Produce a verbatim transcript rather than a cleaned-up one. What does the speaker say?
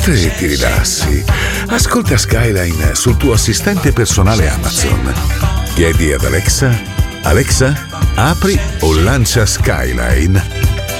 e ti rilassi. Ascolta Skyline sul tuo assistente personale Amazon. Chiedi ad Alexa: Alexa, apri o lancia Skyline.